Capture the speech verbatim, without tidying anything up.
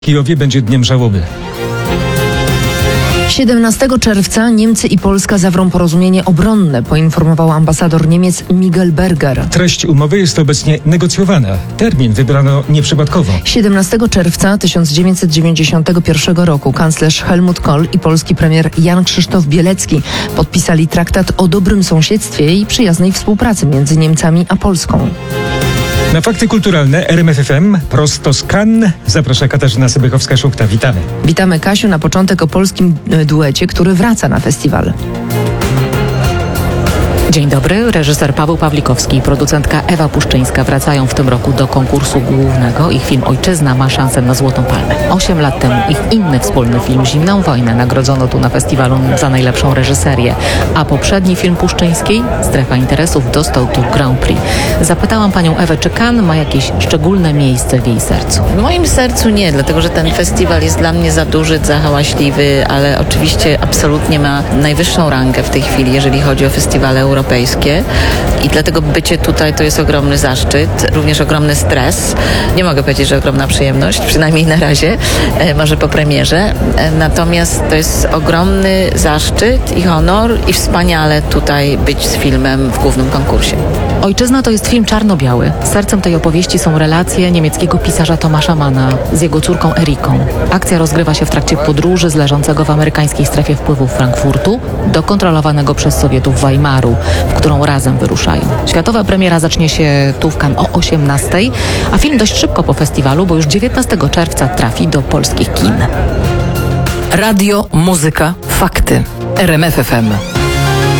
W Kijowie będzie dniem żałoby. siedemnastego czerwca Niemcy i Polska zawrą porozumienie obronne, poinformował ambasador Niemiec Miguel Berger. Treść umowy jest obecnie negocjowana. Termin wybrano nieprzypadkowo. siedemnastego czerwca tysiąc dziewięćset dziewięćdziesiątego pierwszego roku kanclerz Helmut Kohl i polski premier Jan Krzysztof Bielecki podpisali traktat o dobrym sąsiedztwie i przyjaznej współpracy między Niemcami a Polską. Na fakty kulturalne R M F F M prosto z Cannes zaprasza Katarzyna Sybychowska-Szukta. Witamy. Witamy, Kasiu, na początek o polskim duecie, który wraca na festiwal. Dzień dobry. Reżyser Paweł Pawlikowski i producentka Ewa Puszczyńska wracają w tym roku do konkursu głównego. Ich film Ojczyzna ma szansę na Złotą Palmę. Osiem lat temu ich inny wspólny film Zimną wojnę nagrodzono tu na festiwalu za najlepszą reżyserię. A poprzedni film Puszczyńskiej, Strefa interesów, dostał tu Grand Prix. Zapytałam panią Ewę, czy Cannes ma jakieś szczególne miejsce w jej sercu? W moim sercu nie, dlatego że ten festiwal jest dla mnie za duży, za hałaśliwy, ale oczywiście absolutnie ma najwyższą rangę w tej chwili, jeżeli chodzi o festiwale europejskie. Europejskie i dlatego bycie tutaj to jest ogromny zaszczyt, również ogromny stres. Nie mogę powiedzieć, że ogromna przyjemność, przynajmniej na razie, e, może po premierze. E, natomiast to jest ogromny zaszczyt i honor i wspaniale tutaj być z filmem w głównym konkursie. Ojczyzna to jest film czarno-biały. Sercem tej opowieści są relacje niemieckiego pisarza Tomasza Manna z jego córką Eriką. Akcja rozgrywa się w trakcie podróży z leżącego w amerykańskiej strefie wpływów Frankfurtu do kontrolowanego przez Sowietów Weimaru, w którą razem wyruszają. Światowa premiera zacznie się tu w Cannes o osiemnastej, a film dość szybko po festiwalu, bo już dziewiętnastego czerwca trafi do polskich kin. Radio, muzyka, fakty. R M F F M.